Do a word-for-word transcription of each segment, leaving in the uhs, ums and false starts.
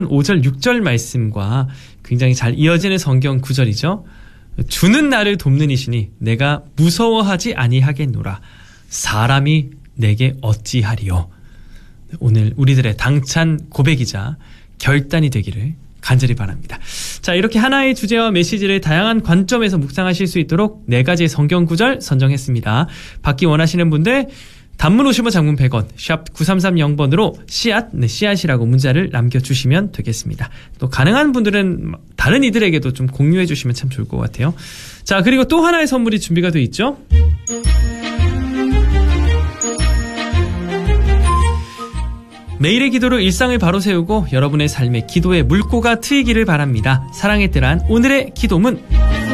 오 절, 육 절 말씀과 굉장히 잘 이어지는 성경 구절이죠. 주는 나를 돕는 이시니 내가 무서워하지 아니하겠노라. 사람이 내게 어찌하리요. 오늘 우리들의 당찬 고백이자 결단이 되기를 간절히 바랍니다. 자, 이렇게 하나의 주제와 메시지를 다양한 관점에서 묵상하실 수 있도록 네 가지의 성경 구절 선정했습니다. 받기 원하시는 분들 단문 오십 원, 장문 백 원, 샵 구삼삼공 번으로 씨앗, 네, 씨앗이라고 문자를 남겨주시면 되겠습니다. 또 가능한 분들은 다른 이들에게도 좀 공유해 주시면 참 좋을 것 같아요. 자, 그리고 또 하나의 선물이 준비가 되어 있죠. 매일의 기도로 일상을 바로 세우고 여러분의 삶에 기도의 물꼬가 트이기를 바랍니다. 사랑의 뜰한 오늘의 기도문.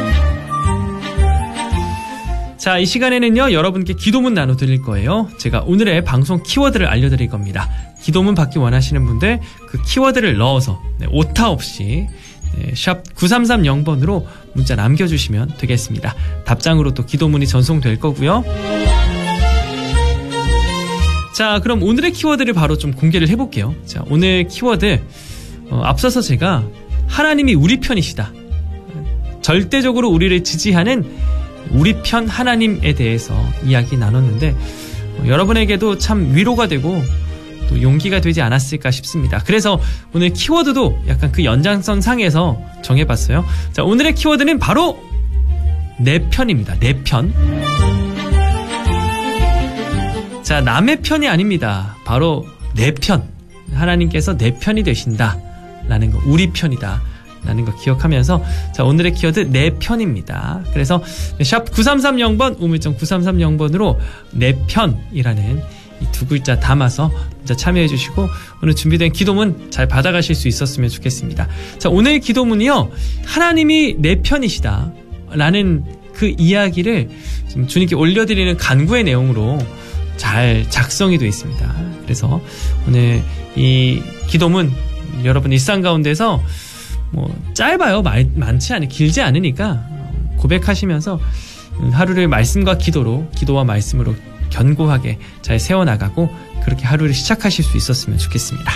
자, 이 시간에는요, 여러분께 기도문 나눠드릴 거예요. 제가 오늘의 방송 키워드를 알려드릴 겁니다. 기도문 받기 원하시는 분들 그 키워드를 넣어서 네, 오타 없이 네, 샵 구삼삼공 번으로 문자 남겨주시면 되겠습니다. 답장으로 또 기도문이 전송될 거고요. 자, 그럼 오늘의 키워드를 바로 좀 공개를 해볼게요. 자, 오늘 키워드 어, 앞서서 제가 하나님이 우리 편이시다, 절대적으로 우리를 지지하는 우리 편 하나님에 대해서 이야기 나눴는데 어, 여러분에게도 참 위로가 되고 또 용기가 되지 않았을까 싶습니다. 그래서 오늘 키워드도 약간 그 연장선 상에서 정해봤어요. 자, 오늘의 키워드는 바로 내 편입니다. 내 편. 자, 남의 편이 아닙니다. 바로 내 편. 하나님께서 내 편이 되신다 라는 거, 우리 편이다 라는 거 기억하면서, 자, 오늘의 키워드 내 편입니다. 그래서 샵 구삼삼공 번, 우물정 구삼삼공 번으로 내 편이라는 이 두 글자 담아서 문자 참여해 주시고 오늘 준비된 기도문 잘 받아가실 수 있었으면 좋겠습니다. 자, 오늘 기도문이요, 하나님이 내 편이시다 라는 그 이야기를 좀 주님께 올려드리는 간구의 내용으로 잘 작성이 되어 있습니다. 그래서 오늘 이 기도문 여러분 일상 가운데서 뭐 짧아요. 말, 많지 않으, 길지 않으니까 고백하시면서 하루를 말씀과 기도로, 기도와 말씀으로 견고하게 잘 세워나가고 그렇게 하루를 시작하실 수 있었으면 좋겠습니다.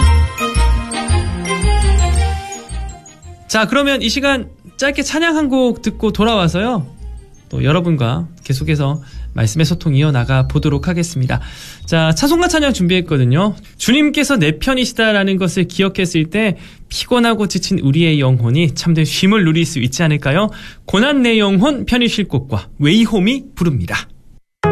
자, 그러면 이 시간 짧게 찬양 한 곡 듣고 돌아와서요, 또 여러분과 계속해서 말씀의 소통 이어나가 보도록 하겠습니다. 자, 차송가 찬양 준비했거든요. 주님께서 내 편이시다라는 것을 기억했을 때 피곤하고 지친 우리의 영혼이 참된 쉼을 누릴 수 있지 않을까요? 고난 내 영혼 편히 쉴 곳과 웨이홈이 부릅니다.